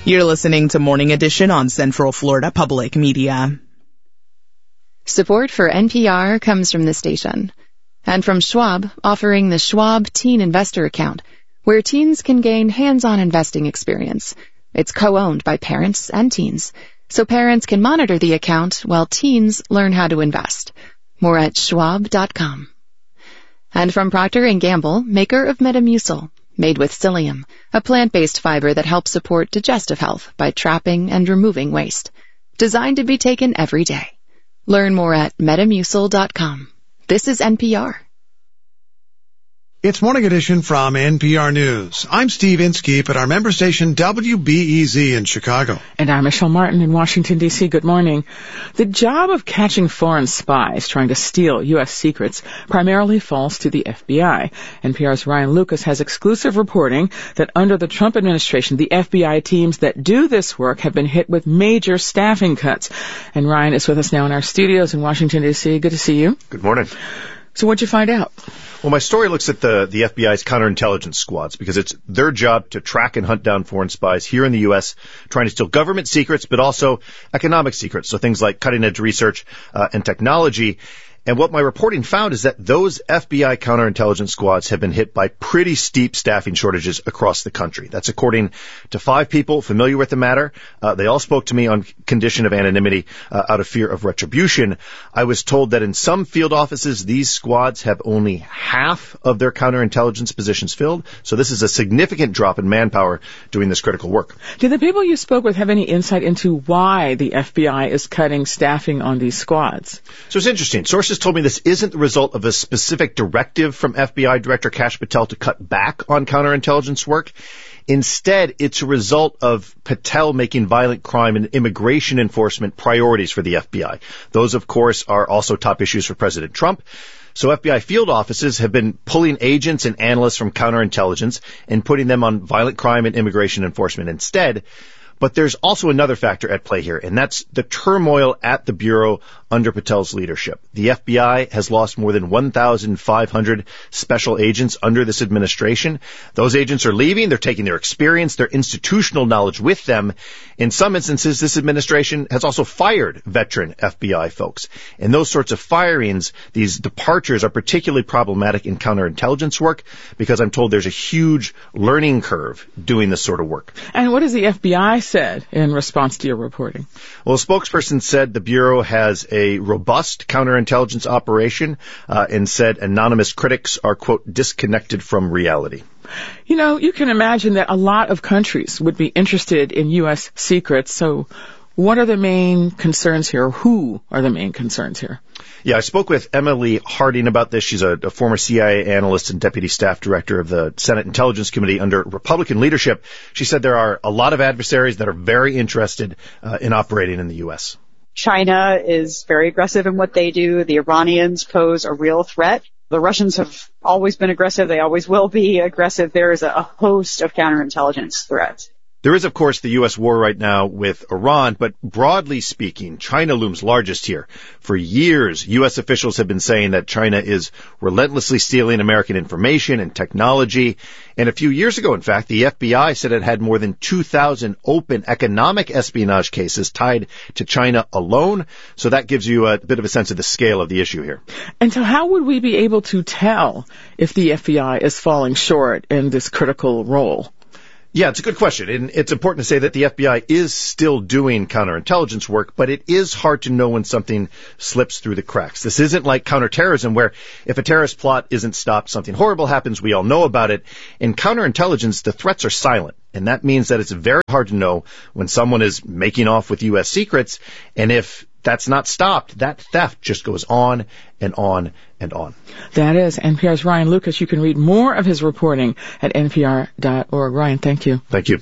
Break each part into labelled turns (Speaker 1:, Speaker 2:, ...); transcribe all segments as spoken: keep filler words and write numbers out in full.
Speaker 1: You're listening to Morning Edition on Central Florida Public Media.
Speaker 2: Support for N P R comes from the station and from Schwab, offering the Schwab Teen Investor Account, where teens can gain hands-on investing experience. It's co-owned by parents and teens, so parents can monitor the account while teens learn how to invest. More at schwab dot com. And from Procter and Gamble, maker of Metamucil, made with psyllium, a plant-based fiber that helps support digestive health by trapping and removing waste. Designed to be taken every day. Learn more at metamucil dot com. This is N P R.
Speaker 3: It's Morning Edition from N P R News. I'm Steve Inskeep at our member station W B E Z in Chicago.
Speaker 4: And I'm Michelle Martin in Washington, D C Good morning. The job of catching foreign spies trying to steal U S secrets primarily falls to the F B I. N P R's Ryan Lucas has exclusive reporting that under the Trump administration, the F B I teams that do this work have been hit with major staffing cuts. And Ryan is with us now in our studios in Washington, D C Good to see you.
Speaker 5: Good morning.
Speaker 4: So what'd you find out?
Speaker 5: Well, my story looks at the, the F B I's counterintelligence squads because it's their job to track and hunt down foreign spies here in the U S, trying to steal government secrets, but also economic secrets. So things like cutting-edge research uh, and technology. And what my reporting found is that those F B I counterintelligence squads have been hit by pretty steep staffing shortages across the country. That's according to five people familiar with the matter. Uh, they all spoke to me on condition of anonymity uh, out of fear of retribution. I was told that in some field offices, these squads have only half of their counterintelligence positions filled. So this is a significant drop in manpower doing this critical work.
Speaker 4: Did the people you spoke with have any insight into why the F B I is cutting staffing on these squads?
Speaker 5: So it's interesting. Sources told me this isn't the result of a specific directive from F B I Director Kash Patel to cut back on counterintelligence work. Instead, it's a result of Patel making violent crime and immigration enforcement priorities for the F B I. Those, of course, are also top issues for President Trump. So F B I field offices have been pulling agents and analysts from counterintelligence and putting them on violent crime and immigration enforcement instead. But there's also another factor at play here, and that's the turmoil at the Bureau under Patel's leadership. The F B I has lost more than one thousand five hundred special agents under this administration. Those agents are leaving. They're taking their experience, their institutional knowledge with them. In some instances, this administration has also fired veteran F B I folks. And those sorts of firings, these departures, are particularly problematic in counterintelligence work because I'm told there's a huge learning curve doing this sort of work.
Speaker 4: And what does the F B I said in response to your reporting?
Speaker 5: Well, a spokesperson said the Bureau has a robust counterintelligence operation uh, and said anonymous critics are, quote, disconnected from reality.
Speaker 4: You know, you can imagine that a lot of countries would be interested in U S secrets. So what are the main concerns here? Who are the main concerns here?
Speaker 5: Yeah, I spoke with Emily Harding about this. She's a, a former C I A analyst and deputy staff director of the Senate Intelligence Committee under Republican leadership. She said there are a lot of adversaries that are very interested uh, in operating in the U S.
Speaker 6: China is very aggressive in what they do. The Iranians pose a real threat. The Russians have always been aggressive. They always will be aggressive. There is a, a host of counterintelligence threats.
Speaker 5: There is, of course, the U S war right now with Iran, but broadly speaking, China looms largest here. For years, U S officials have been saying that China is relentlessly stealing American information and technology. And a few years ago, in fact, the F B I said it had more than two thousand open economic espionage cases tied to China alone. So that gives you a bit of a sense of the scale of the issue here.
Speaker 4: And so how would we be able to tell if the F B I is falling short in this critical role?
Speaker 5: Yeah, it's a good question. And it's important to say that the F B I is still doing counterintelligence work, but it is hard to know when something slips through the cracks. This isn't like counterterrorism where if a terrorist plot isn't stopped, something horrible happens, we all know about it. In counterintelligence, the threats are silent. And that means that it's very hard to know when someone is making off with U S secrets. And if that's not stopped, that theft just goes on and on and on.
Speaker 4: That is N P R's Ryan Lucas. You can read more of his reporting at N P R dot org. Ryan, thank you.
Speaker 5: Thank you.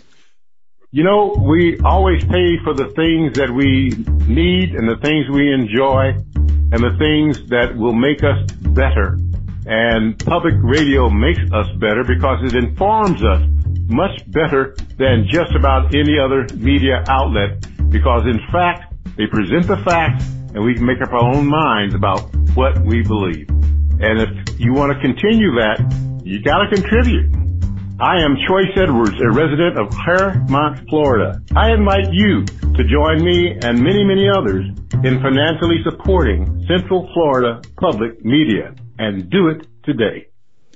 Speaker 7: You know, we always pay for the things that we need and the things we enjoy and the things that will make us better. And public radio makes us better because it informs us much better than just about any other media outlet because, in fact, they present the facts, and we can make up our own minds about what we believe. And if you want to continue that, you got to contribute. I am Choice Edwards, a resident of Claremont, Florida. I invite you to join me and many, many others in financially supporting Central Florida Public Media, and do it today.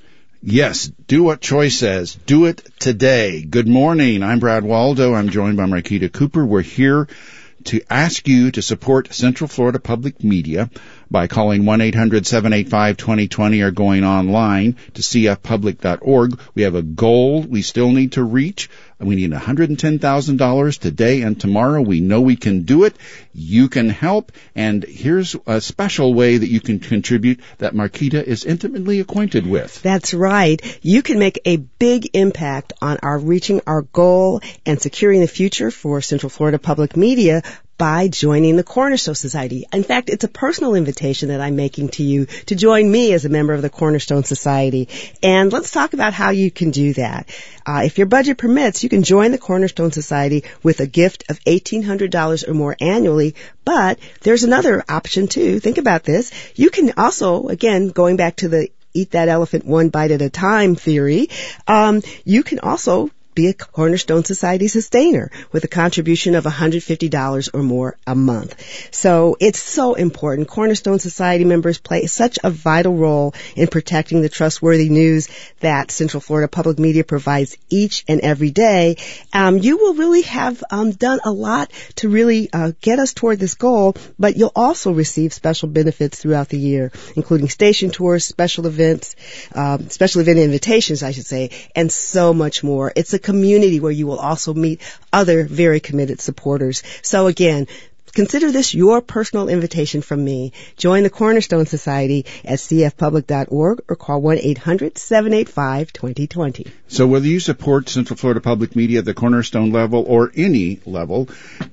Speaker 8: Yes, do what Choice says. Do it today. Good morning. I'm Brad Waldo. I'm joined by Marquita Cooper. We're here to ask you to support Central Florida Public Media by calling one eight hundred seven eight five two zero two zero or going online to c f public dot org. We have a goal we still need to reach. We need one hundred ten thousand dollars today and tomorrow. We know we can do it. You can help. And here's a special way that you can contribute that Marquita is intimately acquainted with.
Speaker 9: That's right. You can make a big impact on our reaching our goal and securing the future for Central Florida Public Media by joining the Cornerstone Society. In fact, it's a personal invitation that I'm making to you to join me as a member of the Cornerstone Society. And let's talk about how you can do that. Uh, if your budget permits, you can join the Cornerstone Society with a gift of eighteen hundred dollars or more annually. But there's another option too. Think about this. You can also, again, going back to the eat that elephant one bite at a time theory, um, you can also be a Cornerstone Society sustainer with a contribution of one hundred fifty dollars or more a month. So it's so important. Cornerstone Society members play such a vital role in protecting the trustworthy news that Central Florida Public Media provides each and every day. Um, you will really have um, done a lot to really uh, get us toward this goal, but you'll also receive special benefits throughout the year, including station tours, special events, um, special event invitations, I should say, and so much more. It's a community where you will also meet other very committed supporters. So again, consider this your personal invitation from me. Join the Cornerstone Society at c f public dot org or call one eight hundred seven eight five two zero two zero.
Speaker 8: So whether you support Central Florida Public Media at the Cornerstone level or any level,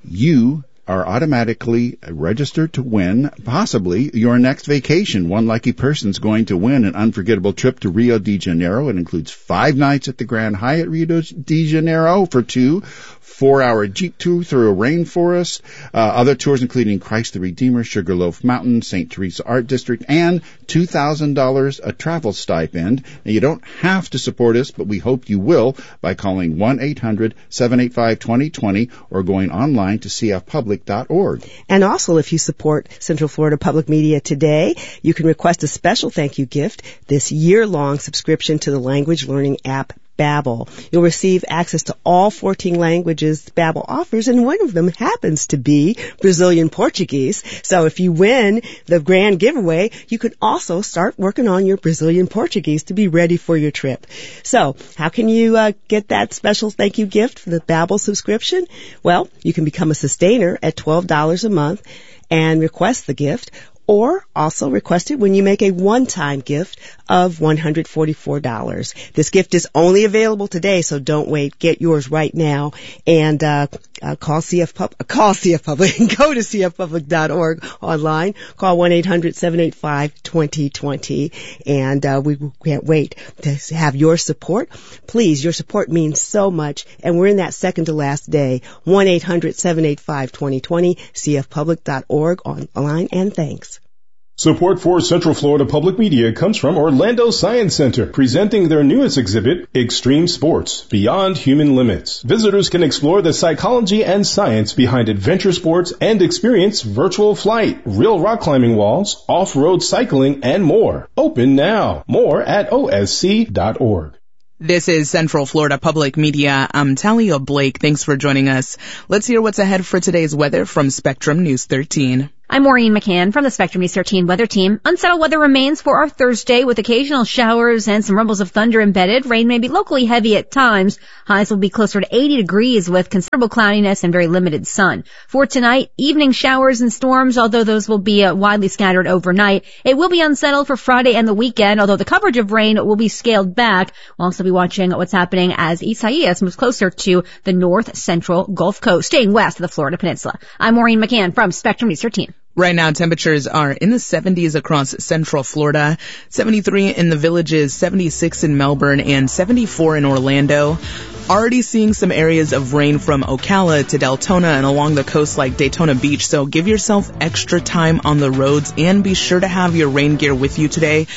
Speaker 8: you are automatically registered to win possibly your next vacation. One lucky person's going to win an unforgettable trip to Rio de Janeiro. It includes five nights at the Grand Hyatt Rio de Janeiro for two, four-hour Jeep tour through a rainforest, uh, other tours including Christ the Redeemer, Sugarloaf Mountain, Saint Teresa Art District, and two thousand dollars a travel stipend. Now, you don't have to support us, but we hope you will by calling one eight hundred seven eight five two zero two zero or going online to c f public dot org.
Speaker 9: And also, if you support Central Florida Public Media today, you can request a special thank you gift, this year-long subscription to the language learning app Babbel. You'll receive access to all fourteen languages Babbel offers, and one of them happens to be Brazilian Portuguese. So if you win the grand giveaway, you can also start working on your Brazilian Portuguese to be ready for your trip. So how can you uh, get that special thank you gift for the Babbel subscription? Well, you can become a sustainer at twelve dollars a month and request the gift, or also request it when you make a one-time gift of one hundred forty-four dollars. This gift is only available today, so don't wait. Get yours right now and uh, uh call C F Pub, uh, call C F Public and go to c f public dot org online. Call one eight hundred seven eight five two zero two zero, and uh, we can't wait to have your support. Please, your support means so much, and we're in that second to last day. one eight hundred seven eight five two zero two zero, c f public dot org online, and thanks.
Speaker 10: Support for Central Florida Public Media comes from Orlando Science Center, presenting their newest exhibit, Extreme Sports, Beyond Human Limits. Visitors can explore the psychology and science behind adventure sports and experience virtual flight, real rock climbing walls, off-road cycling, and more. Open now. More at o s c dot org.
Speaker 1: This is Central Florida Public Media. I'm Talia Blake. Thanks for joining us. Let's hear what's ahead for today's weather from Spectrum News thirteen.
Speaker 11: I'm Maureen McCann from the Spectrum News thirteen weather team. Unsettled weather remains for our Thursday with occasional showers and some rumbles of thunder embedded. Rain may be locally heavy at times. Highs will be closer to eighty degrees with considerable cloudiness and very limited sun. For tonight, evening showers and storms, although those will be uh, widely scattered overnight. It will be unsettled for Friday and the weekend, although the coverage of rain will be scaled back. We'll also be watching what's happening as Isaias moves closer to the north central Gulf Coast, staying west of the Florida Peninsula. I'm Maureen McCann from Spectrum News thirteen.
Speaker 1: Right now, temperatures are in the seventies across Central Florida, seventy-three in the Villages, seventy-six in Melbourne, and seventy-four in Orlando. Already seeing some areas of rain from Ocala to Deltona and along the coast like Daytona Beach, so give yourself extra time on the roads and be sure to have your rain gear with you today.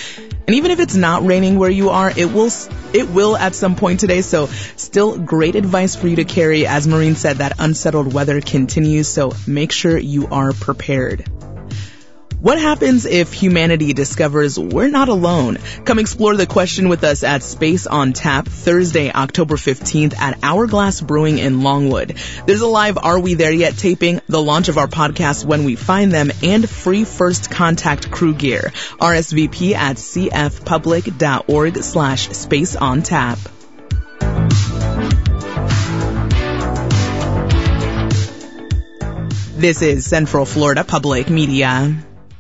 Speaker 1: And even if it's not raining where you are, it will it will at some point today. So still great advice for you to carry. As Maureen said, that unsettled weather continues, so make sure you are prepared. What happens if humanity discovers we're not alone? Come explore the question with us at Space on Tap Thursday, October fifteenth at Hourglass Brewing in Longwood. There's a live Are We There Yet taping, the launch of our podcast When We Find Them, and free first contact crew gear. R S V P at cfpublic.org slash space on tap. This is Central Florida Public Media.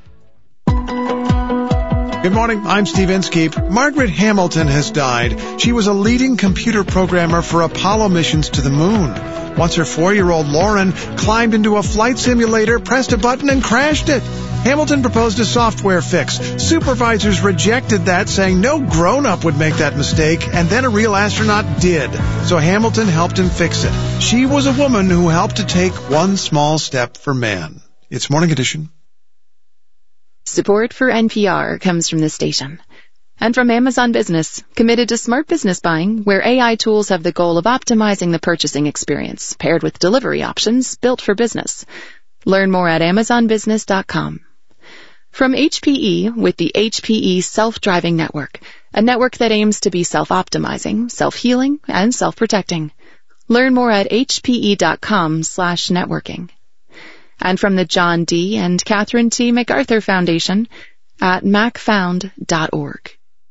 Speaker 3: Good morning, I'm Steve Inskeep. Margaret Hamilton has died. She was a leading computer programmer for Apollo missions to the moon. Once her four-year-old Lauren climbed into a flight simulator, pressed a button, and crashed it. Hamilton proposed a software fix. Supervisors rejected that, saying no grown-up would make that mistake, and then a real astronaut did. So Hamilton helped him fix it. She was a woman who helped to take one small step for man. It's Morning Edition.
Speaker 2: Support for N P R comes from this station. And from Amazon Business, committed to smart business buying, where A I tools have the goal of optimizing the purchasing experience, paired with delivery options built for business. Learn more at amazon business dot com. From H P E with the H P E Self-Driving Network, a network that aims to be self-optimizing, self-healing, and self-protecting. Learn more at h p e dot com slash networking. And from the John D. and Catherine T. MacArthur Foundation at mac found dot org.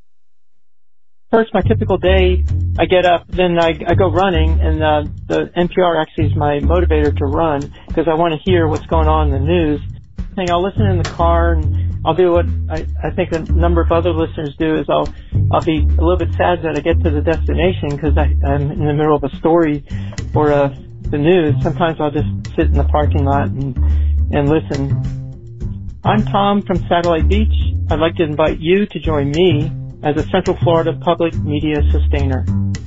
Speaker 12: First, my typical day, I get up, then I, I go running, and uh, the N P R actually is my motivator to run because I want to hear what's going on in the news. And I'll listen in the car, and I'll do what I, I think a number of other listeners do is I'll I'll be a little bit sad that I get to the destination because I'm in the middle of a story or a the news. Sometimes I'll just sit in the parking lot and, and listen. I'm Tom from Satellite Beach. I'd like to invite you to join me as a Central Florida Public Media Sustainer.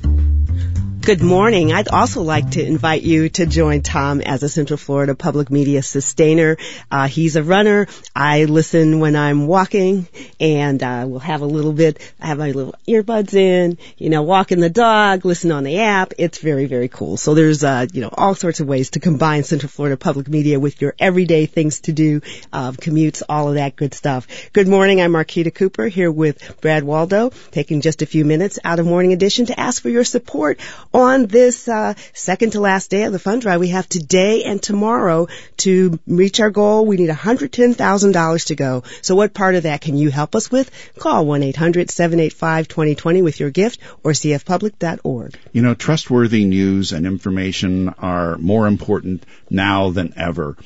Speaker 9: Good morning. I'd also like to invite you to join Tom as a Central Florida Public Media Sustainer. Uh, he's a runner. I listen when I'm walking, and uh, we'll have a little bit, I have my little earbuds in, you know, walking the dog, listen on the app. It's very, very cool. So there's, uh, you know, all sorts of ways to combine Central Florida Public Media with your everyday things to do, uh, commutes, all of that good stuff. Good morning. I'm Marquita Cooper here with Brad Waldo, taking just a few minutes out of Morning Edition to ask for your support on this uh, second to last day of the fund drive. We have today and tomorrow to reach our goal. We need one hundred ten thousand dollars to go. So what part of that can you help us with? Call one eight hundred seven eight five two zero two zero with your gift or c f public dot org.
Speaker 8: You know, trustworthy news and information are more important now than ever.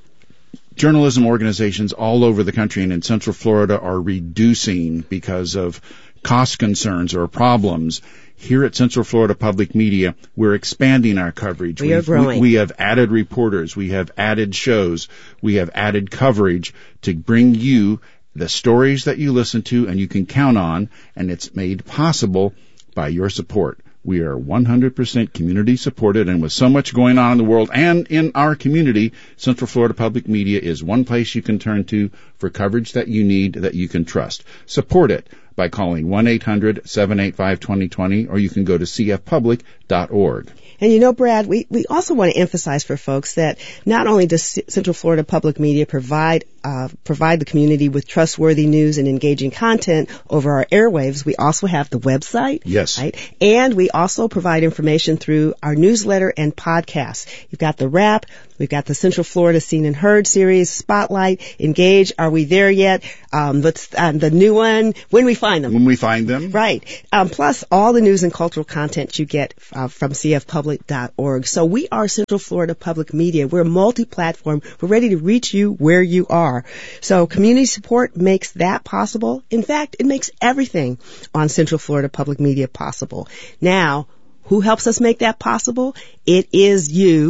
Speaker 8: Journalism organizations all over the country and in Central Florida are reducing because of cost concerns or problems. Here at Central Florida Public Media, we're expanding our coverage.
Speaker 9: We are growing.
Speaker 8: We, we have added reporters. We have added shows. We have added coverage to bring you the stories that you listen to and you can count on, and it's made possible by your support. We are one hundred percent community supported, and with so much going on in the world and in our community, Central Florida Public Media is one place you can turn to for coverage that you need, that you can trust. Support it by calling one eight hundred seven eight five two zero two zero, or you can go to c f public dot org.
Speaker 9: And you know, Brad, we, we also want to emphasize for folks that not only does Central Florida Public Media provide uh, provide the community with trustworthy news and engaging content over our airwaves, we also have the website.
Speaker 8: Yes.
Speaker 9: Right? And we also provide information through our newsletter and podcasts. You've got the Wrap, we've got the Central Florida Seen and Heard series, Spotlight, Engage, Are We There Yet? Um, what's uh, the new one? When We Find Them.
Speaker 8: When We Find Them.
Speaker 9: Right. Um, plus all the news and cultural content you get uh, from c f public dot org. So we are Central Florida Public Media. We're multi-platform. We're ready to reach you where you are. So community support makes that possible. In fact, it makes everything on Central Florida Public Media possible. Now, who helps us make that possible? It is you,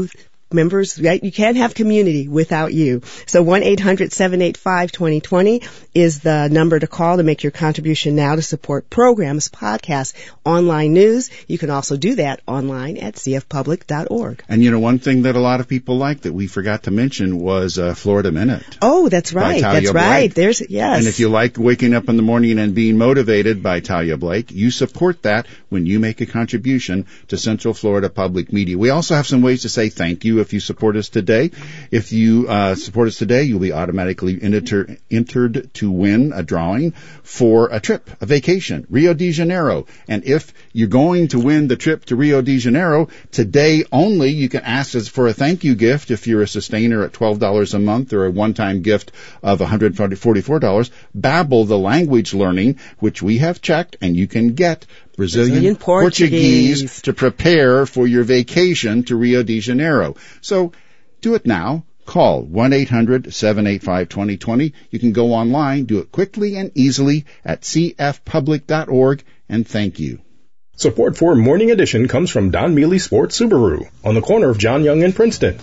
Speaker 9: members, right? You can't have community without you. So one eight hundred seven eight five two zero two zero is the number to call to make your contribution now to support programs, podcasts, online news. You can also do that online at c f public dot org.
Speaker 8: And you know, one thing that a lot of people like that we forgot to mention was uh, Florida Minute.
Speaker 9: Oh, that's right. That's right. There's, yes.
Speaker 8: And if you like waking up in the morning and being motivated by Talia Blake, you support that when you make a contribution to Central Florida Public Media. We also have some ways to say thank you if you support us today. If you uh, support us today, you'll be automatically enter, entered to win a drawing for a trip, a vacation, Rio de Janeiro. And if you're going to win the trip to Rio de Janeiro, today only you can ask us for a thank you gift if you're a sustainer at twelve dollars a month or a one-time gift of one hundred forty-four dollars. Babbel, the language learning, which we have checked, and you can get Brazilian, Brazilian Portuguese. Portuguese to prepare for your vacation to Rio de Janeiro. So do it now. Call one eight hundred seven eight five two zero two zero. You can go online, do it quickly and easily at c f public dot org, and thank you.
Speaker 10: Support for Morning Edition comes from Don Mealy Sports Subaru on the corner of John Young and Princeton.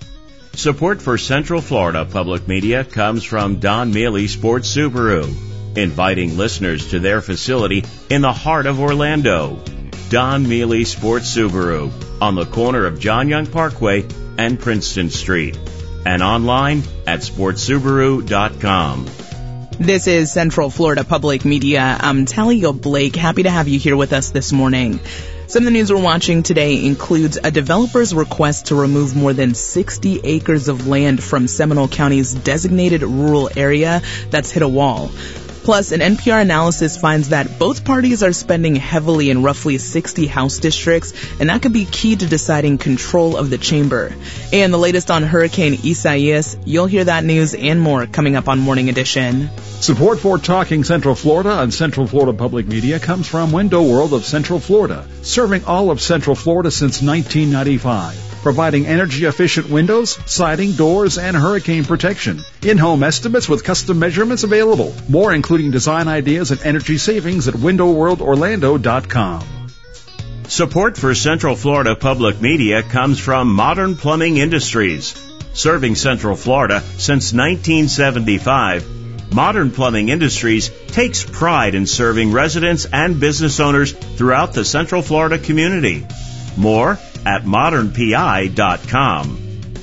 Speaker 13: Support for Central Florida Public Media comes from Don Mealy Sports Subaru, inviting listeners to their facility in the heart of Orlando. Don Mealy Sports Subaru on the corner of John Young Parkway and Princeton Street, and online at sports subaru dot com.
Speaker 1: This is Central Florida Public Media. I'm Talia Blake. Happy to have you here with us this morning. Some of the news we're watching today includes a developer's request to remove more than sixty acres of land from Seminole County's designated rural area that's hit a wall. Plus, an N P R analysis finds that both parties are spending heavily in roughly sixty House districts, and that could be key to deciding control of the chamber. And the latest on Hurricane Isaias, you'll hear that news and more coming up on Morning Edition.
Speaker 14: Support for Talking Central Florida on Central Florida Public Media comes from Window World of Central Florida, serving all of Central Florida since nineteen ninety-five. Providing energy-efficient windows, siding, doors, and hurricane protection. In-home estimates with custom measurements available. More including design ideas and energy savings at window world orlando dot com.
Speaker 13: Support for Central Florida Public Media comes from Modern Plumbing Industries. Serving Central Florida since nineteen seventy-five, Modern Plumbing Industries takes pride in serving residents and business owners throughout the Central Florida community. More at modern p i dot com.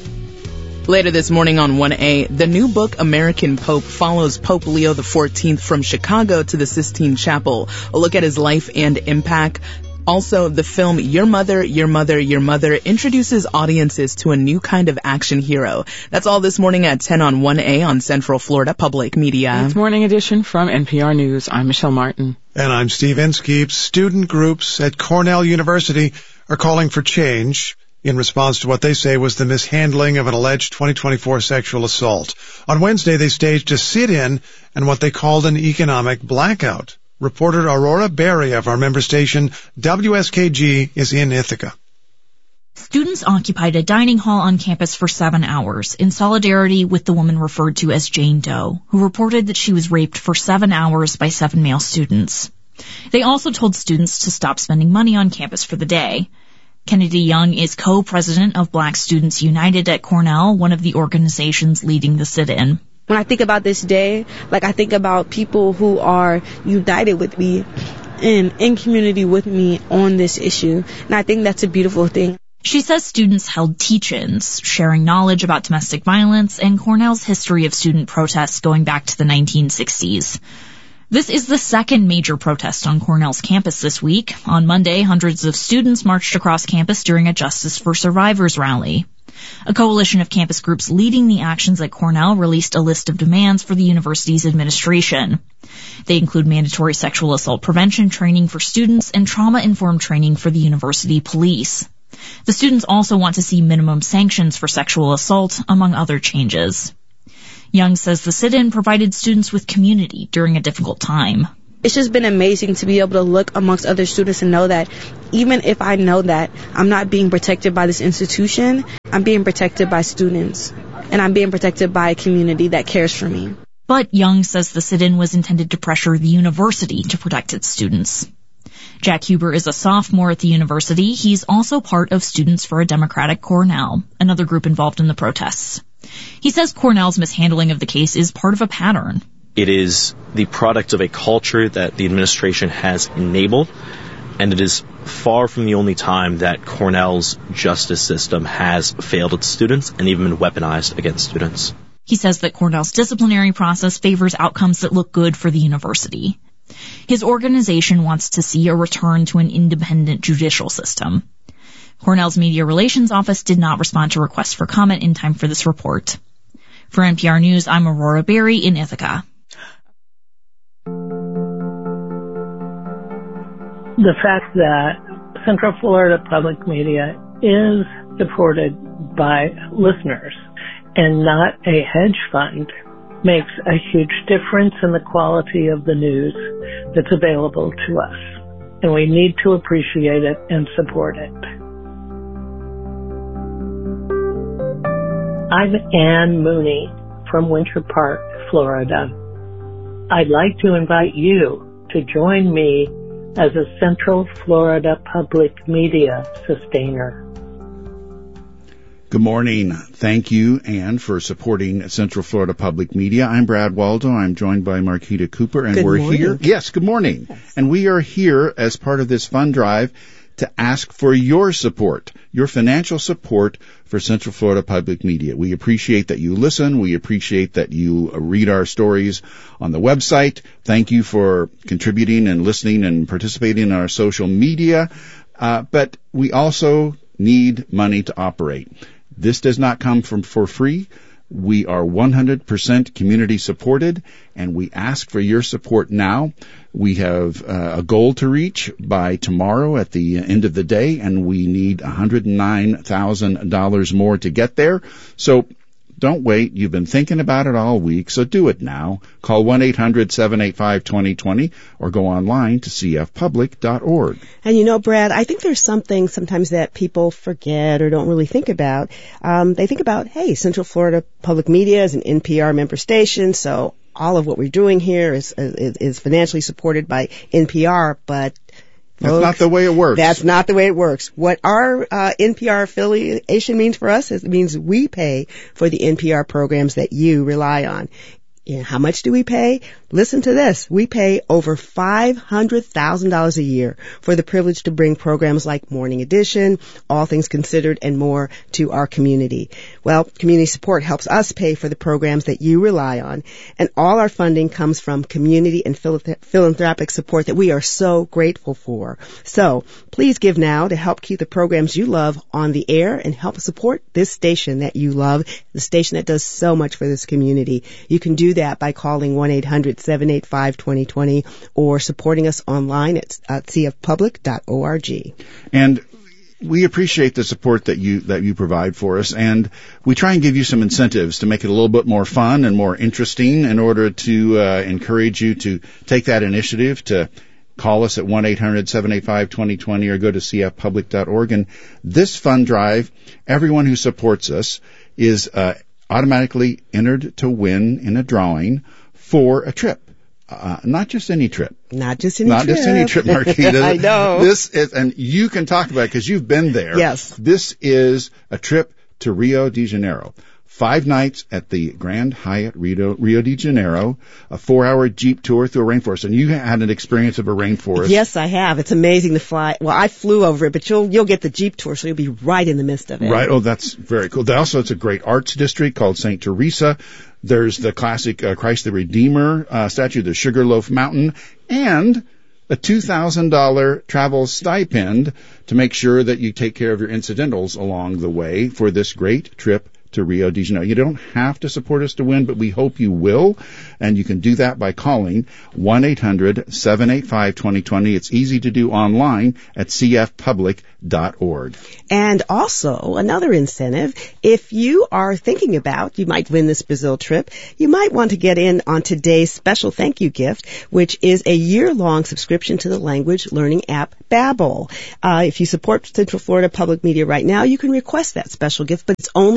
Speaker 1: Later this morning on one A, the new book American Pope follows Pope Leo the fourteenth from Chicago to the Sistine Chapel. A look at his life and impact. Also, the film Your Mother, Your Mother, Your Mother introduces audiences to a new kind of action hero. That's all this morning at ten on one A on Central Florida Public Media.
Speaker 4: It's Morning Edition from N P R News. I'm Michelle Martin.
Speaker 3: And I'm Steve Inskeep. Student groups at Cornell University are calling for change in response to what they say was the mishandling of an alleged twenty twenty-four sexual assault. On Wednesday, they staged a sit-in and what they called an economic blackout. Reporter Aurora Berry of our member station W S K G is in Ithaca.
Speaker 15: Students occupied a dining hall on campus for seven hours in solidarity with the woman referred to as Jane Doe, who reported that she was raped for seven hours by seven male students. They also told students to stop spending money on campus for the day. Kennedy Young is co-president of Black Students United at Cornell, one of the organizations leading the sit-in.
Speaker 16: When I think about this day, like I think about people who are united with me and in community with me on this issue, and I think that's a beautiful thing.
Speaker 15: She says students held teach-ins, sharing knowledge about domestic violence and Cornell's history of student protests going back to the nineteen sixties. This is the second major protest on Cornell's campus this week. On Monday, hundreds of students marched across campus during a Justice for Survivors rally. A coalition of campus groups leading the actions at Cornell released a list of demands for the university's administration. They include mandatory sexual assault prevention training for students and trauma-informed training for the university police. The students also want to see minimum sanctions for sexual assault, among other changes. Young says the sit-in provided students with community during a difficult time.
Speaker 16: It's just been amazing to be able to look amongst other students and know that even if I know that I'm not being protected by this institution, I'm being protected by students, and I'm being protected by a community that cares for me.
Speaker 15: But Young says the sit-in was intended to pressure the university to protect its students. Jack Huber is a sophomore at the university. He's also part of Students for a Democratic Cornell, another group involved in the protests. He says Cornell's mishandling of the case is part of a pattern.
Speaker 17: It is the product of a culture that the administration has enabled, and it is far from the only time that Cornell's justice system has failed its students and even been weaponized against students.
Speaker 15: He says that Cornell's disciplinary process favors outcomes that look good for the university. His organization wants to see a return to an independent judicial system. Cornell's Media Relations Office did not respond to requests for comment in time for this report. For N P R News, I'm Aurora Berry in Ithaca.
Speaker 18: The fact that Central Florida Public Media is supported by listeners and not a hedge fund makes a huge difference in the quality of the news that's available to us. And we need to appreciate it and support it. I'm Ann Mooney from Winter Park, Florida. I'd like to invite you to join me as a Central Florida Public Media sustainer.
Speaker 8: Good morning. Thank you, Ann, for supporting Central Florida Public Media. I'm Brad Waldo. I'm joined by Marquita Cooper, and
Speaker 9: good
Speaker 8: we're
Speaker 9: morning.
Speaker 8: here. Yes, good morning. Yes. And we are here as part of this fund drive to ask for your support, your financial support for Central Florida Public Media. We appreciate that you listen. We appreciate that you read our stories on the website. Thank you for contributing and listening and participating in our social media. Uh, but we also need money to operate. This does not come from for free. We are one hundred percent community supported, and we ask for your support now. We have uh, a goal to reach by tomorrow at the end of the day, and we need one hundred nine thousand dollars more to get there. So don't wait. You've been thinking about it all week, so do it now. Call one eight hundred seven eight five two zero two zero or go online to c f public dot org.
Speaker 9: And you know, Brad, I think there's something sometimes that people forget or don't really think about. Um, they think about, hey, Central Florida Public Media is an N P R member station, so all of what we're doing here is is, is financially supported by N P R, but
Speaker 8: That's
Speaker 9: folks,
Speaker 8: not the way it works.
Speaker 9: That's not the way it works. What our uh, N P R affiliation means for us is it means we pay for the N P R programs that you rely on. And how much do we pay? Listen to this. We pay over five hundred thousand dollars a year for the privilege to bring programs like Morning Edition, All Things Considered, and more to our community. Well, community support helps us pay for the programs that you rely on, and all our funding comes from community and philanthropic support that we are so grateful for. So please give now to help keep the programs you love on the air and help support this station that you love, the station that does so much for this community. You can do that by calling one eight hundred seven eight five two zero two zero or supporting us online at, at c f public dot org.
Speaker 8: And we appreciate the support that you that you provide for us, and we try and give you some incentives to make it a little bit more fun and more interesting in order to uh, encourage you to take that initiative to call us at one eight hundred seven eight five two zero two zero or go to c f public dot org. And this fund drive, everyone who supports us is uh, automatically entered to win in a drawing for a trip. Uh, not just any trip.
Speaker 9: Not just any
Speaker 8: not
Speaker 9: trip.
Speaker 8: Not just any trip, Marquita.
Speaker 9: I know.
Speaker 8: This is, and you can talk about it because you've been there.
Speaker 9: Yes.
Speaker 8: This is a trip to Rio de Janeiro. Five nights at the Grand Hyatt Rio, Rio de Janeiro, a four-hour Jeep tour through a rainforest. And you had an experience of a rainforest.
Speaker 9: Yes, I have. It's amazing to fly. Well, I flew over it, but you'll you'll get the Jeep tour, so you'll be right in the midst of it.
Speaker 8: Right. Oh, that's very cool. Also, it's a great arts district called Saint Teresa. There's the classic uh, Christ the Redeemer uh, statue, the Sugarloaf Mountain, and a two thousand dollars travel stipend to make sure that you take care of your incidentals along the way for this great trip to Rio de Janeiro. You don't have to support us to win, but we hope you will, and you can do that by calling one eight hundred seven eight five two zero two zero. It's easy to do online at c f public dot org.
Speaker 9: And also, another incentive, if you are thinking about, you might win this Brazil trip, you might want to get in on today's special thank you gift, which is a year-long subscription to the language learning app Babbel. Uh, if you support Central Florida Public Media right now, you can request that special gift, but it's only today.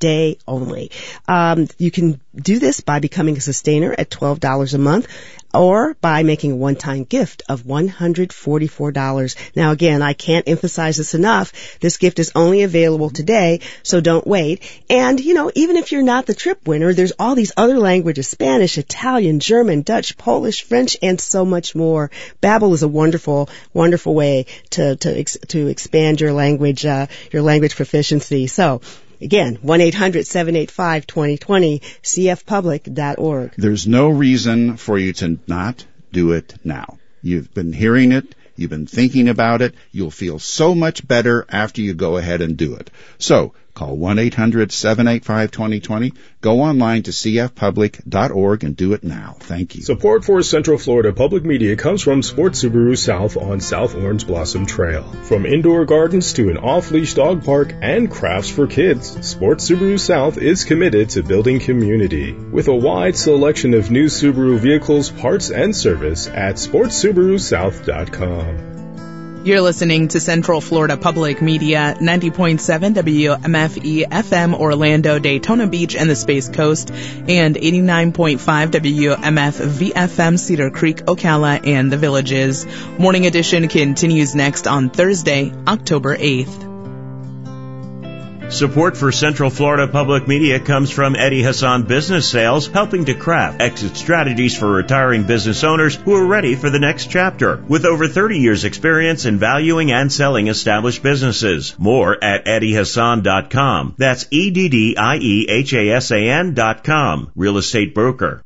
Speaker 9: day only. Um, you can do this by becoming a sustainer at twelve dollars a month, or by making a one-time gift of one hundred forty-four dollars. Now again, I can't emphasize this enough. This gift is only available today, so don't wait. And, you know, even if you're not the trip winner, there's all these other languages: Spanish, Italian, German, Dutch, Polish, French, and so much more. Babbel is a wonderful, wonderful way to, to, ex- to expand your language, uh, your language proficiency. So, again, one eight hundred seven eight five two zero two zero, c f public dot org.
Speaker 8: There's no reason for you to not do it now. You've been hearing it. You've been thinking about it. You'll feel so much better after you go ahead and do it. So, call one eight hundred seven eight five two zero two zero. Go online to c f public dot org and do it now. Thank you.
Speaker 10: Support for Central Florida Public Media comes from Sports Subaru South on South Orange Blossom Trail. From indoor gardens to an off-leash dog park and crafts for kids, Sports Subaru South is committed to building community. With a wide selection of new Subaru vehicles, parts, and service at sports subaru south dot com.
Speaker 1: You're listening to Central Florida Public Media, ninety point seven W M F E F M Orlando, Daytona Beach, and the Space Coast, and eighty-nine point five W M F V F M Cedar Creek, Ocala, and the Villages. Morning Edition continues next on Thursday, October eighth.
Speaker 13: Support for Central Florida Public Media comes from Eddie Hassan Business Sales, helping to craft exit strategies for retiring business owners who are ready for the next chapter. With over thirty years experience in valuing and selling established businesses. More at eddie hassan dot com. That's E D D I E H A S A N dot com. Real estate broker.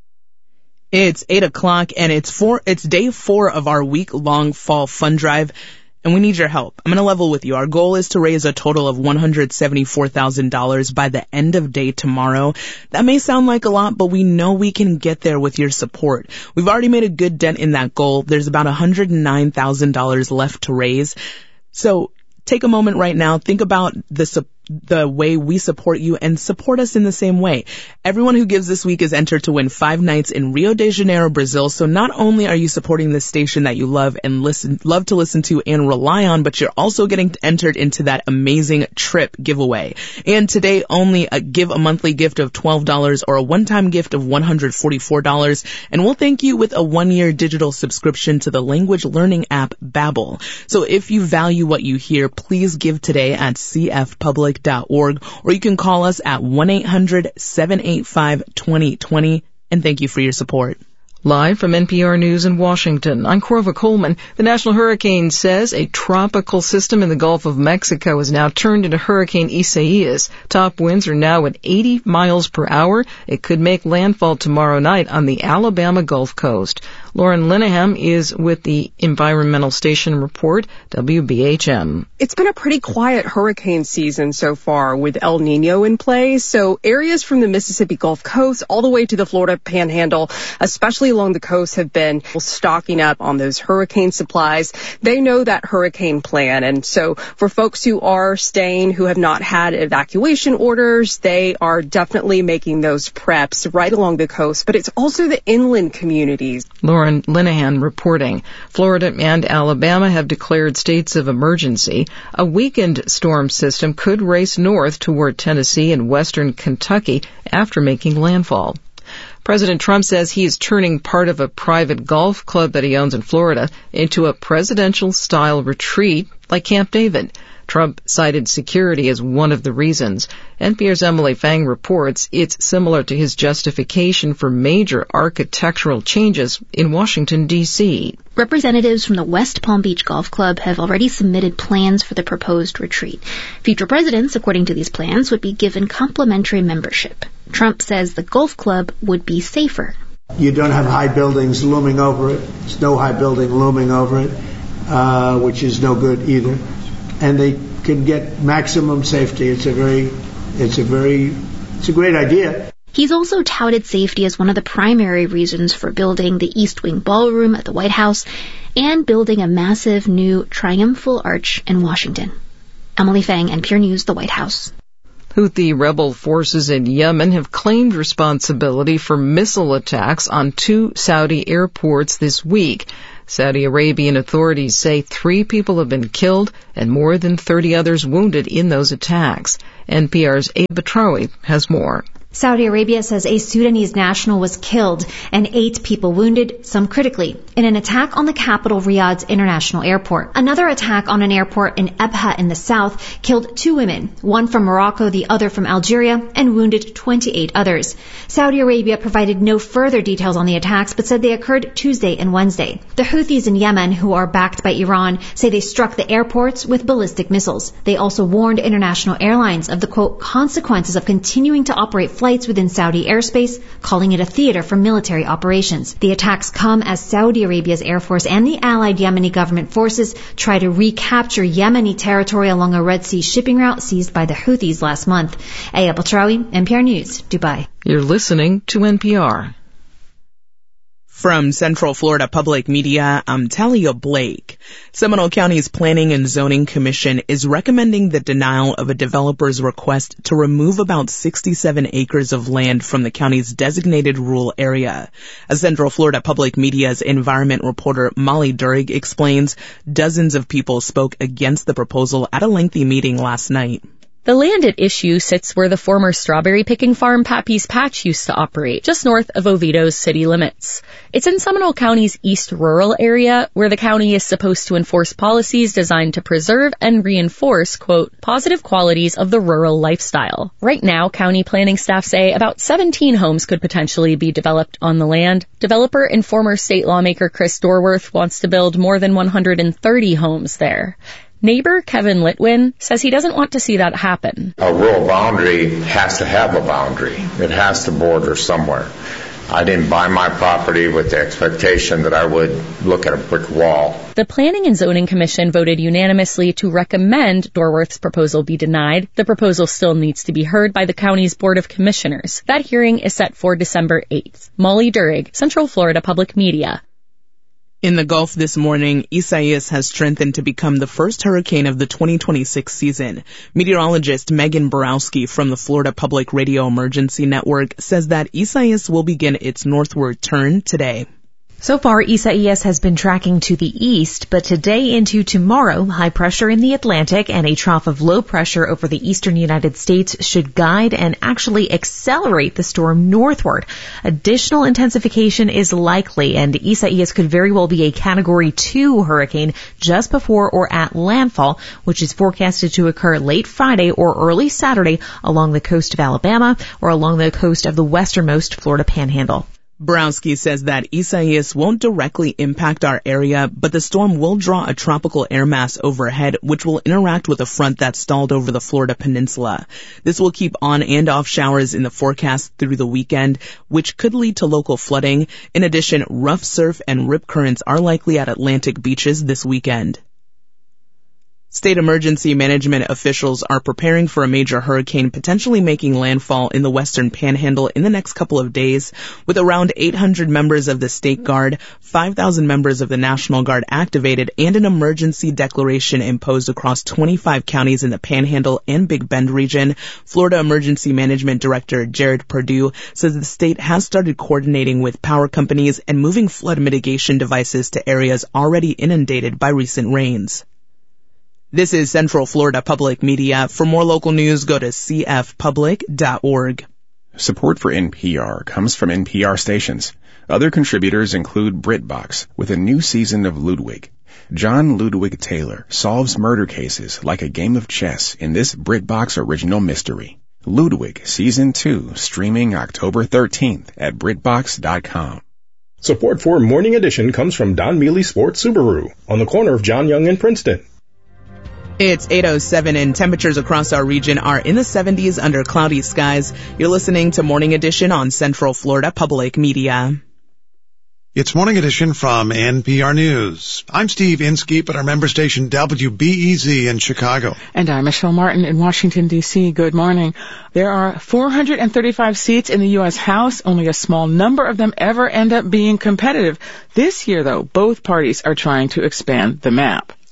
Speaker 1: It's eight o'clock and it's four, it's day four of our week-long fall fund drive. And we need your help. I'm going to level with you. Our goal is to raise a total of one hundred seventy-four thousand dollars by the end of day tomorrow. That may sound like a lot, but we know we can get there with your support. We've already made a good dent in that goal. There's about one hundred nine thousand dollars left to raise. So take a moment right now. Think about the support. the way we support you, and support us in the same way. Everyone who gives this week is entered to win five nights in Rio de Janeiro, Brazil. So not only are you supporting this station that you love and listen, love to listen to and rely on, but you're also getting entered into that amazing trip giveaway. And today only a give a monthly gift of twelve dollars or a one-time gift of one hundred forty-four dollars. And we'll thank you with a one-year digital subscription to the language learning app Babbel. So if you value what you hear, please give today at c f public dot org, or you can call us at one eight hundred seven eight five two zero two zero, and thank you for your support.
Speaker 19: Live from N P R News in Washington, I'm Corva Coleman. The National Hurricane says a tropical system in the Gulf of Mexico is now turned into Hurricane Isaias. Top winds are now at eighty miles per hour. It could make landfall tomorrow night on the Alabama Gulf Coast. Lauren Linehan is with the Environmental Station Report, W B H M.
Speaker 20: It's been a pretty quiet hurricane season so far with El Nino in play, so areas from the Mississippi Gulf Coast all the way to the Florida Panhandle, especially along the coast, have been stocking up on those hurricane supplies. They know that hurricane plan, and so for folks who are staying who have not had evacuation orders, they are definitely making those preps right along the coast, but it's also the inland communities.
Speaker 19: Lauren Linehan reporting. Florida and Alabama have declared states of emergency. A weakened storm system could race north toward Tennessee and western Kentucky after making landfall. President Trump says he is turning part of a private golf club that he owns in Florida into a presidential-style retreat like Camp David. Trump cited security as one of the reasons. N P R's Emily Fang reports it's similar to his justification for major architectural changes in Washington, D C
Speaker 21: Representatives from the West Palm Beach Golf Club have already submitted plans for the proposed retreat. Future presidents, according to these plans, would be given complimentary membership. Trump says the golf club would be safer.
Speaker 22: You don't have high buildings looming over it. There's no high building looming over it, uh, which is no good either. And they can get maximum safety. It's a very, it's a very, it's a great idea.
Speaker 21: He's also touted safety as one of the primary reasons for building the East Wing Ballroom at the White House and building a massive new triumphal arch in Washington. Emily Fang, N P R News, the White House.
Speaker 19: Houthi rebel forces in Yemen have claimed responsibility for missile attacks on two Saudi airports this week. Saudi Arabian authorities say three people have been killed and more than thirty others wounded in those attacks. N P R's Abe Batrawi has more.
Speaker 21: Saudi Arabia says a Sudanese national was killed and eight people wounded, some critically, in an attack on the capital Riyadh's international airport. Another attack on an airport in Ebha in the south killed two women, one from Morocco, the other from Algeria, and wounded twenty-eight others. Saudi Arabia provided no further details on the attacks, but said they occurred Tuesday and Wednesday. The Houthis in Yemen, who are backed by Iran, say they struck the airports with ballistic missiles. They also warned international airlines of the, quote, consequences of continuing to operate flights within Saudi airspace, calling it a theater for military operations. The attacks come as Saudi Arabia's Air Force and the allied Yemeni government forces try to recapture Yemeni territory along a Red Sea shipping route seized by the Houthis last month. Aya Batrawi, N P R News, Dubai.
Speaker 19: You're listening to N P R.
Speaker 1: From Central Florida Public Media, I'm Talia Blake. Seminole County's Planning and Zoning Commission is recommending the denial of a developer's request to remove about sixty-seven acres of land from the county's designated rural area. As Central Florida Public Media's environment reporter Molly Durig explains, dozens of people spoke against the proposal at a lengthy meeting last night.
Speaker 5: The land at issue sits where the former strawberry picking farm Pappy's Patch used to operate, just north of Oviedo's city limits. It's in Seminole County's east rural area, where the county is supposed to enforce policies designed to preserve and reinforce, quote, positive qualities of the rural lifestyle. Right now, county planning staff say about seventeen homes could potentially be developed on the land. Developer and former state lawmaker Chris Dorworth wants to build more than one hundred thirty homes there. Neighbor Kevin Litwin says he doesn't want to see that happen.
Speaker 6: A rural boundary has to have a boundary. It has to border somewhere. I didn't buy my property with the expectation that I would look at a brick wall.
Speaker 5: The Planning and Zoning Commission voted unanimously to recommend Dorworth's proposal be denied. The proposal still needs to be heard by the county's Board of Commissioners. That hearing is set for December eighth. Molly Durig, Central Florida Public Media.
Speaker 1: In the Gulf this morning, Isaias has strengthened to become the first hurricane of the twenty twenty-six season. Meteorologist Megan Borowski from the Florida Public Radio Emergency Network says that Isaias will begin its northward turn today.
Speaker 23: So far, Isaias has been tracking to the east, but today into tomorrow, high pressure in the Atlantic and a trough of low pressure over the eastern United States should guide and actually accelerate the storm northward. Additional intensification is likely, and Isaias could very well be a Category two hurricane just before or at landfall, which is forecasted to occur late Friday or early Saturday along the coast of Alabama or along the coast of the westernmost Florida Panhandle.
Speaker 1: Borowski says that Isaias won't directly impact our area, but the storm will draw a tropical air mass overhead, which will interact with a front that stalled over the Florida peninsula. This will keep on and off showers in the forecast through the weekend, which could lead to local flooding. In addition, rough surf and rip currents are likely at Atlantic beaches this weekend. State emergency management officials are preparing for a major hurricane potentially making landfall in the western panhandle in the next couple of days, with around eight hundred members of the State Guard, five thousand members of the National Guard activated, and an emergency declaration imposed across twenty-five counties in the Panhandle and Big Bend region. Florida Emergency Management Director Jared Perdue says the state has started coordinating with power companies and moving flood mitigation devices to areas already inundated by recent rains. This is Central Florida Public Media. For more local news, go to c f public dot org.
Speaker 24: Support for N P R comes from N P R stations. Other contributors include BritBox with a new season of Ludwig. John Ludwig Taylor solves murder cases like a game of chess in this BritBox original mystery. Ludwig Season two, streaming October thirteenth at britbox dot com.
Speaker 10: Support for Morning Edition comes from Don Mealy Sports Subaru on the corner of John Young and Princeton.
Speaker 1: It's eight oh seven and temperatures across our region are in the seventies under cloudy skies. You're listening to Morning Edition on Central Florida Public Media.
Speaker 3: It's Morning Edition from N P R News. I'm Steve Inskeep at our member station W B E Z in Chicago.
Speaker 4: And I'm Michelle Martin in Washington, D C Good morning. There are four hundred thirty-five seats in the U S House. Only a small number of them ever end up being competitive. This year, though, both parties are trying to expand the map.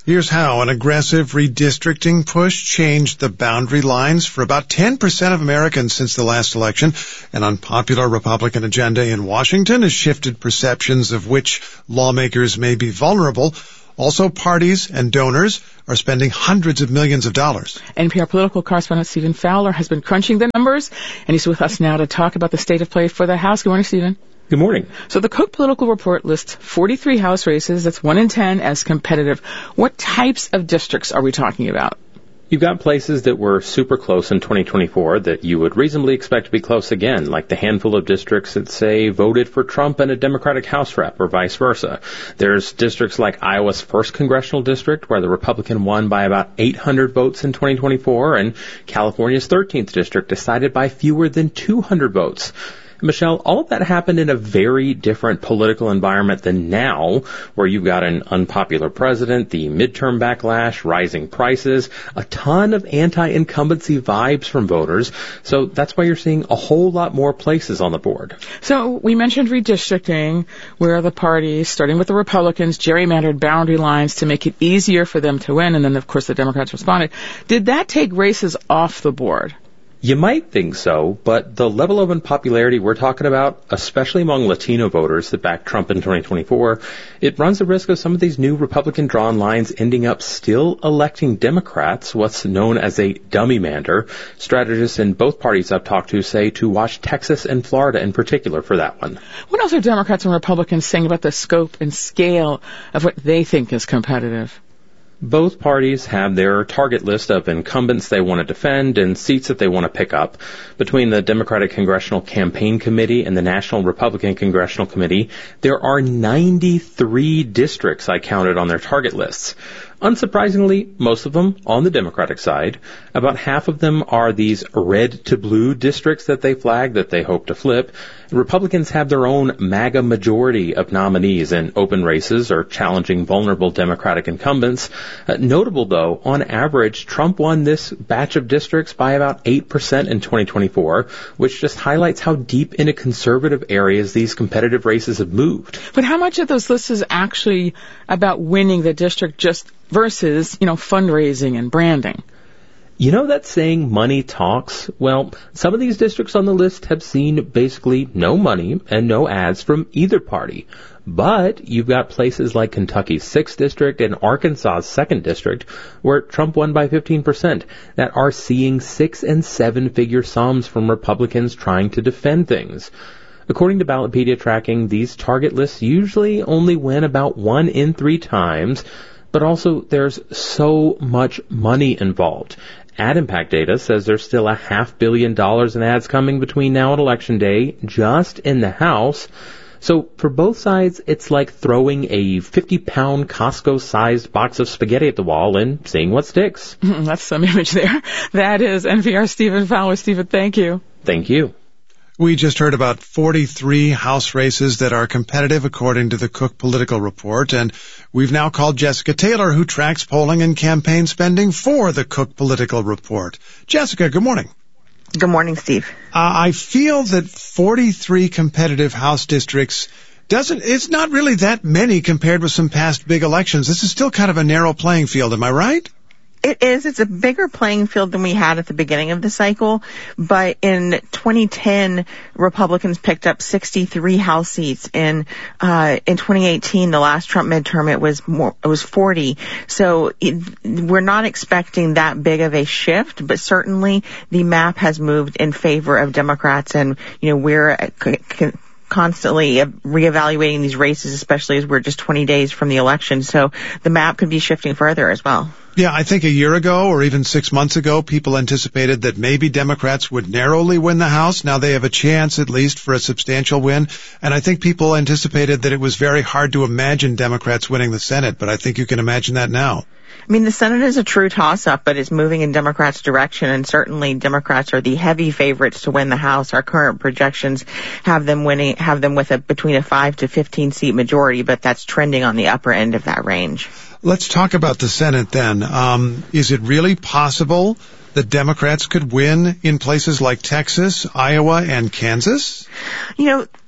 Speaker 3: Here's how an aggressive redistricting push changed the boundary lines for about ten percent of Americans since the last election. An unpopular Republican agenda in Washington has shifted perceptions of which lawmakers may be vulnerable. Also, parties and donors are spending hundreds of millions of dollars.
Speaker 4: N P R political correspondent Stephen Fowler has been crunching the numbers, and he's with us now to talk about the state of play for the House. Good morning, Stephen.
Speaker 2: Good morning.
Speaker 4: So the Cook Political Report lists forty-three House races. That's one in ten as competitive. What types of districts are we talking about?
Speaker 2: You've got places that were super close in twenty twenty-four that you would reasonably expect to be close again, like the handful of districts that, say, voted for Trump and a Democratic House rep, or vice versa. There's districts like Iowa's first congressional district, where the Republican won by about eight hundred votes in twenty twenty-four, and California's thirteenth district decided by fewer than two hundred votes. Michelle, all of that happened in a very different political environment than now, where you've got an unpopular president, the midterm backlash, rising prices, a ton of anti-incumbency vibes from voters. So that's why you're seeing a whole lot more places on the board.
Speaker 4: So we mentioned redistricting, where the parties, starting with the Republicans, gerrymandered boundary lines to make it easier for them to win, and then, of course, the Democrats responded. Did that take races off the board?
Speaker 2: You might think so, but the level of unpopularity we're talking about, especially among Latino voters that backed Trump in twenty twenty-four, it runs the risk of some of these new Republican-drawn lines ending up still electing Democrats, what's known as a dummy-mander. Strategists in both parties I've talked to say to watch Texas and Florida in particular for that one.
Speaker 4: What else are Democrats and Republicans saying about the scope and scale of what they think is competitive?
Speaker 2: Both parties have their target list of incumbents they want to defend and seats that they want to pick up. Between the Democratic Congressional Campaign Committee and the National Republican Congressional Committee, there are ninety-three districts I counted on their target lists. Unsurprisingly, most of them on the Democratic side. About half of them are these red to blue districts that they flag that they hope to flip. Republicans have their own MAGA majority of nominees in open races or challenging vulnerable Democratic incumbents. Uh, notable, though, on average, Trump won this batch of districts by about eight percent in twenty twenty-four, which just highlights how deep into conservative areas these competitive races have moved.
Speaker 4: But how much of those lists is actually about winning the district just versus, you know, fundraising and branding?
Speaker 2: You know that saying, money talks? Well, some of these districts on the list have seen basically no money and no ads from either party. But you've got places like Kentucky's sixth district and Arkansas's second district, where Trump won by fifteen percent, that are seeing six and seven figure sums from Republicans trying to defend things. According to Ballotpedia tracking, these target lists usually only win about one in three times, but also there's so much money involved. Ad Impact data says there's still a half billion dollars in ads coming between now and Election Day, just in the House. So for both sides, it's like throwing a fifty-pound Costco-sized box of spaghetti at the wall and seeing what sticks.
Speaker 4: That's some image there. That is N P R Stephen Fowler. Stephen, thank you.
Speaker 2: Thank you.
Speaker 3: We just heard about forty-three House races that are competitive according to the Cook Political Report, and we've now called Jessica Taylor, who tracks polling and campaign spending for the Cook Political Report. Jessica, good morning.
Speaker 7: Good morning, Steve.
Speaker 3: Uh, I feel that forty-three competitive House districts doesn't, it's not really that many compared with some past big elections. This is still kind of a narrow playing field, am I right?
Speaker 7: It is. It's a bigger playing field than we had at the beginning of the cycle. But in twenty ten, Republicans picked up sixty-three House seats. In uh, in twenty eighteen, the last Trump midterm, it was more. It was forty. So it, we're not expecting that big of a shift. But certainly, the map has moved in favor of Democrats, and you know we're. Uh, c- c- constantly reevaluating these races, especially as we're just twenty days from the election. So the map could be shifting further as well.
Speaker 3: Yeah, I think a year ago or even six months ago, people anticipated that maybe Democrats would narrowly win the House. Now they have a chance, at least, for a substantial win. And I think people anticipated that it was very hard to imagine Democrats winning the Senate, but I think you can imagine that now.
Speaker 7: I mean, the Senate is a true toss-up, but it's moving in Democrats' direction, and certainly Democrats are the heavy favorites to win the House. Our current projections have them winning, have them with a between a five to fifteen seat majority, but that's trending on the upper end of that range.
Speaker 3: Let's talk about the Senate then. Um, is it really possible that Democrats could win in places like Texas, Iowa, and Kansas?
Speaker 7: You know,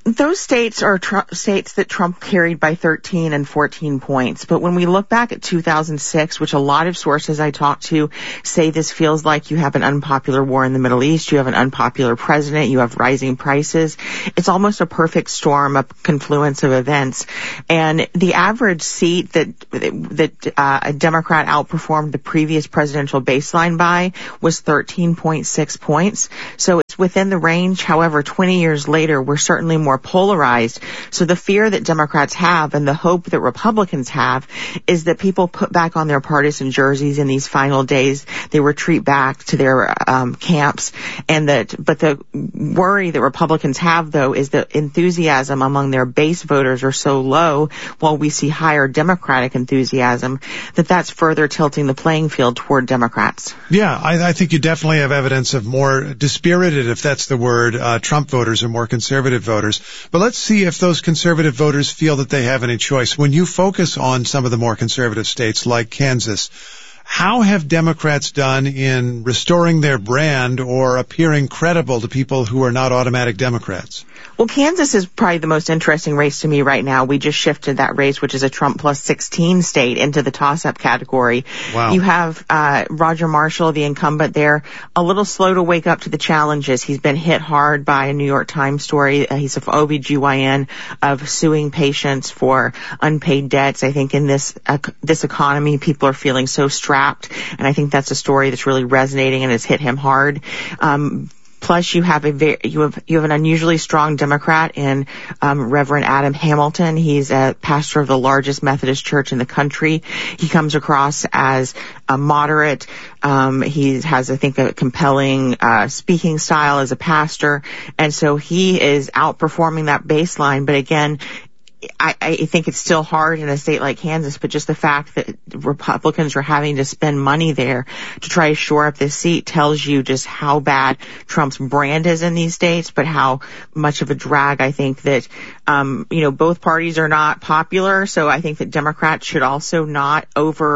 Speaker 7: Those states are Trump, states that Trump carried by thirteen and fourteen points. But when we look back at two thousand six, which a lot of sources I talked to say this feels like you have an unpopular war in the Middle East, you have an unpopular president, you have rising prices. It's almost a perfect storm, a confluence of events. And the average seat that that uh, a Democrat outperformed the previous presidential baseline by was thirteen point six points. So it's within the range. However, twenty years later, we're certainly more polarized. So the fear that Democrats have and the hope that Republicans have is that people put back on their partisan jerseys in these final days. They retreat back to their um, camps. And that, but the worry that Republicans have, though, is that enthusiasm among their base voters are so low, while we see higher Democratic enthusiasm, that that's further tilting the playing field toward Democrats.
Speaker 3: Yeah, I, I think you definitely have evidence of more dispirited, if that's the word, uh, Trump voters or more conservative voters. But let's see if those conservative voters feel that they have any choice. When you focus on some of the more conservative states like Kansas, how have Democrats done in restoring their brand or appearing credible to people who are not automatic Democrats?
Speaker 7: Well, Kansas is probably the most interesting race to me right now. We just shifted that race, which is a Trump plus sixteen state, into the toss-up category. Wow. You have uh Roger Marshall, the incumbent there, a little slow to wake up to the challenges. He's been hit hard by a New York Times story. Uh, he's an O B G Y N of suing patients for unpaid debts. I think in this uh, this economy, people are feeling so strapped, and I think that's a story that's really resonating and has hit him hard. Um Plus, you have a very, you have you have an unusually strong Democrat in um, Reverend Adam Hamilton. He's a pastor of the largest Methodist church in the country. He comes across as a moderate. Um, he has, I think, a compelling uh, speaking style as a pastor, and so he is outperforming that baseline. But again, I, I think it's still hard in a state like Kansas, but just the fact that Republicans are having to spend money there to try to shore up this seat tells you just how bad Trump's brand is in these states, but how much of a drag I think that, um, you know, both parties are not popular. So I think that Democrats should also not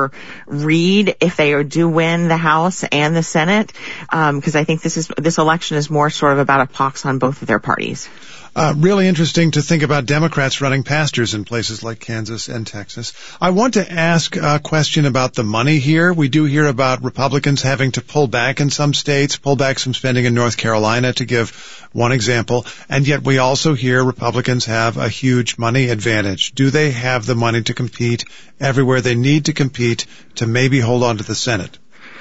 Speaker 7: overread if they do win the House and the Senate, um, because I think this is, this election is more sort of about a pox on both of their parties.
Speaker 3: Uh, really interesting to think about Democrats running pastors in places like Kansas and Texas. I want to ask a question about the money here. We do hear about Republicans having to pull back in some states, pull back some spending in North Carolina, to give one example. And yet we also hear Republicans have a huge money advantage. Do they have the money to compete everywhere they need to compete to maybe hold on to the Senate?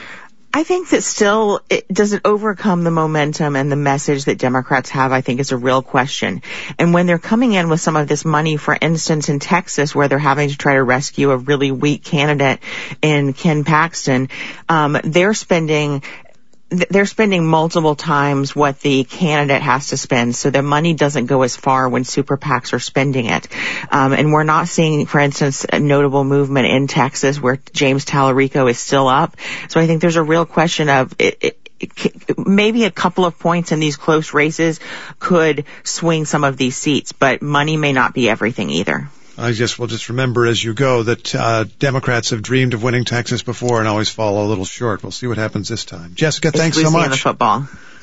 Speaker 7: I think that still, it, does it overcome the momentum and the message that Democrats have, I think is a real question. And when they're coming in with some of this money, for instance, in Texas, where they're having to try to rescue a really weak candidate in Ken Paxton, um, they're spending they're spending multiple times what the candidate has to spend, so their money doesn't go as far when super PACs are spending it. Um, and we're not seeing, for instance, a notable movement in Texas where James Tallarico is still up. So I think there's a real question of it, it, it, maybe a couple of points in these close races could swing some of these seats, but money may not be everything either.
Speaker 3: I just will just remember as you go that uh, Democrats have dreamed of winning Texas before and always fall a little short. We'll see what happens this time. Jessica,
Speaker 7: it's
Speaker 3: thanks so much.
Speaker 7: The football.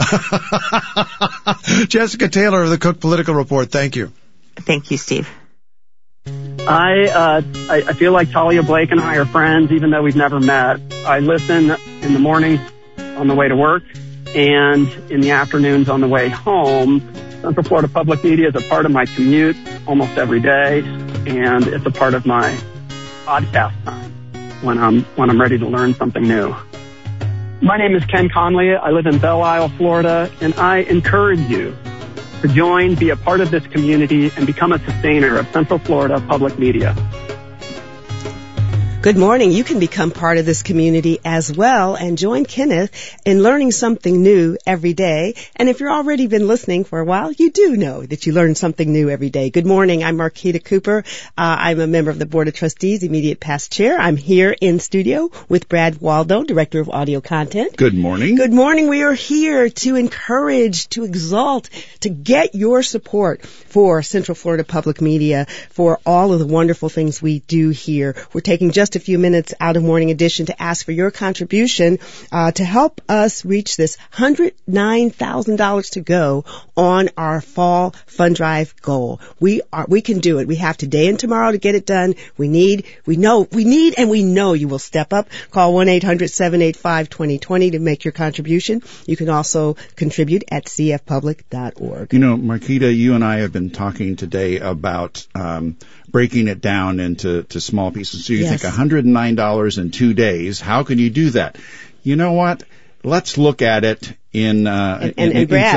Speaker 3: Jessica Taylor of the Cook Political Report. Thank you.
Speaker 7: Thank you, Steve.
Speaker 11: I, uh, I I feel like Talia Blake and I are friends, even though we've never met. I listen in the morning on the way to work and in the afternoons on the way home. Central Florida Public Media is a part of my commute almost every day, and it's a part of my podcast time when I'm when I'm ready to learn something new. My name is Ken Conley. I live in Belle Isle, Florida, and I encourage you to join, be a part of this community, and become a sustainer of Central Florida Public Media.
Speaker 9: Good morning. You can become part of this community as well and join Kenneth in learning something new every day. And if you've already been listening for a while, you do know that you learn something new every day. Good morning. I'm Marquita Cooper. Uh, I'm a member of the Board of Trustees, immediate past chair. I'm here in studio with Brad Waldo, Director of Audio Content.
Speaker 8: Good morning.
Speaker 9: Good morning. We are here to encourage, to exalt, to get your support for Central Florida Public Media, for all of the wonderful things we do here. We're taking just just a few minutes out of Morning Edition to ask for your contribution uh, to help us reach this one hundred nine thousand dollars to go on our fall fund drive goal. We are, we can do it. We have today and tomorrow to get it done. We need, we know, we need and we know you will step up. Call one eight hundred seven eight five two zero two zero to make your contribution. You can also contribute at c f public dot org.
Speaker 8: You know, Marquita, you and I have been talking today about um, breaking it down into to small pieces. So you
Speaker 9: Yes.
Speaker 8: think one hundred nine dollars in two days, how can you do that? You know what? Let's look at it in, uh,
Speaker 9: And-
Speaker 8: in,
Speaker 9: and- and
Speaker 8: in, in
Speaker 9: Brad,